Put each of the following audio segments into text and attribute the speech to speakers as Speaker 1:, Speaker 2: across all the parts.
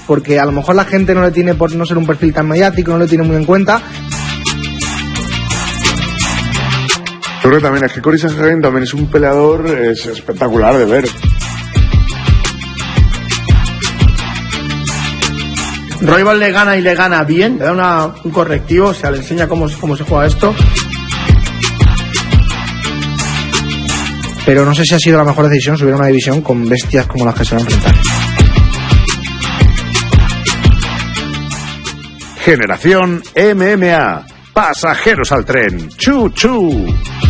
Speaker 1: porque a lo mejor la gente no le tiene, por no ser un perfil tan mediático, no le tiene muy en cuenta.
Speaker 2: Yo creo que también es que Cory Sandhagen también es un peleador, es espectacular de ver.
Speaker 3: Royval le gana y le gana bien, le da un correctivo, o sea, le enseña cómo se juega esto.
Speaker 1: Pero no sé si ha sido la mejor decisión subir a una división con bestias como las que se van a enfrentar.
Speaker 4: Generación MMA. Pasajeros al tren. ¡Chu, chu!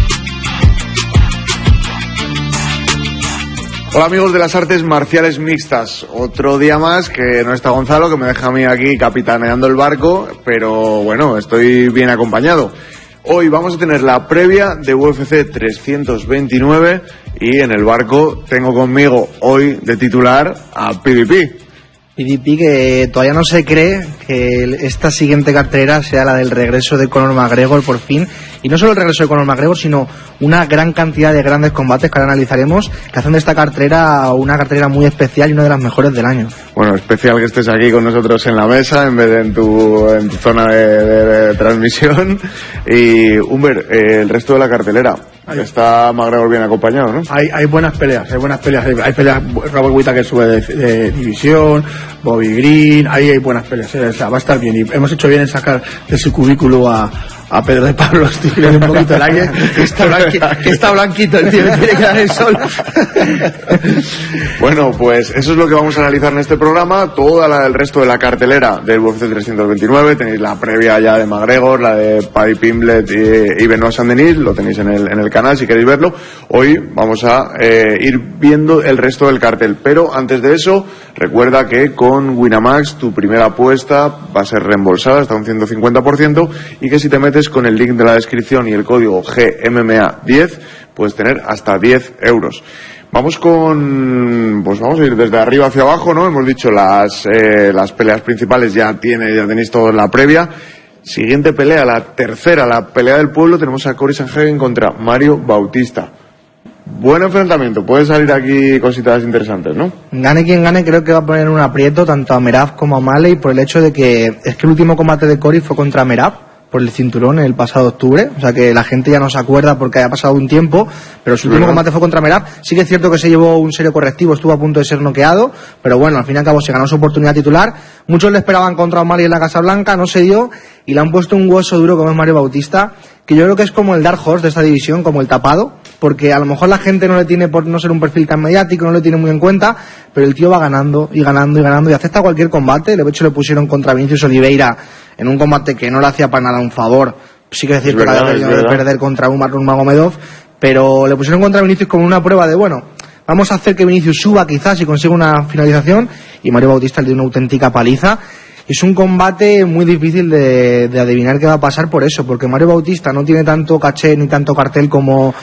Speaker 2: Hola amigos de las artes marciales mixtas, otro día más que no está Gonzalo, que me deja a mí aquí capitaneando el barco, pero bueno, estoy bien acompañado. Hoy vamos a tener la previa de UFC 329 y en el barco tengo conmigo hoy de titular a PvP.
Speaker 1: PvP que todavía no se cree que esta siguiente cartelera sea la del regreso de Conor McGregor por fin, y no solo el regreso de Conor McGregor, sino una gran cantidad de grandes combates que ahora analizaremos, que hacen de esta cartelera una cartelera muy especial y una de las mejores del año. Bueno,
Speaker 2: especial que estés aquí con nosotros en la mesa en vez de en tu zona de transmisión. Y Humber, el resto de la cartelera, está McGregor bien acompañado, ¿no?
Speaker 3: Hay buenas peleas, hay peleas. Robert Whittaker sube de división, Bobby Green, hay buenas peleas, o sea, va a estar bien, y hemos hecho bien en sacar de su cubículo a Pedro de Pablo. Estoy tirando un poquito el aire, que está blanquito el tío, tiene que dar el sol.
Speaker 2: Bueno, pues eso es lo que vamos a analizar en este programa. El resto de la cartelera del UFC 329, tenéis la previa ya de McGregor, la de Paddy Pimblett y Benoit Saint-Denis, lo tenéis en el canal si queréis verlo. Hoy vamos a ir viendo el resto del cartel, pero antes de eso, recuerda que con Winamax tu primera apuesta va a ser reembolsada hasta un 150%, y que si te metes con el link de la descripción y el código GMMA10 puedes tener hasta 10 euros. Vamos a ir desde arriba hacia abajo, ¿no? Hemos dicho las peleas principales, ya tenéis todo en la previa. Siguiente pelea, la tercera, la pelea del pueblo, tenemos a Cory Sandhagen contra Mario Bautista. Buen enfrentamiento, puede salir aquí cositas interesantes, ¿no?
Speaker 1: Gane quien gane, creo que va a poner un aprieto tanto a Merab como a Malley, por el hecho de que es que el último combate de Cory fue contra Merab por el cinturón el pasado octubre, o sea que la gente ya no se acuerda porque haya pasado un tiempo, pero su último combate fue contra Merab. Sí que es cierto que se llevó un serio correctivo, estuvo a punto de ser noqueado, pero bueno, al fin y al cabo se ganó su oportunidad titular. Muchos le esperaban contra O'Malley en la Casa Blanca, no se dio, y le han puesto un hueso duro como es Mario Bautista, que yo creo que es como el Dark Horse de esta división, como el tapado, porque a lo mejor la gente no le tiene, por no ser un perfil tan mediático, no le tiene muy en cuenta, pero el tío va ganando y ganando y ganando y acepta cualquier combate. De hecho le pusieron contra Vinicius Oliveira en un combate que no le hacía para nada un favor. Sí que es cierto que había tenido que perder contra Umar Nurmagomedov, pero le pusieron contra Vinicius como una prueba de, bueno, vamos a hacer que Vinicius suba quizás y consiga una finalización, y Mario Bautista le dio una auténtica paliza. Es un combate muy difícil de adivinar qué va a pasar por eso, porque Mario Bautista no tiene tanto caché ni tanto cartel como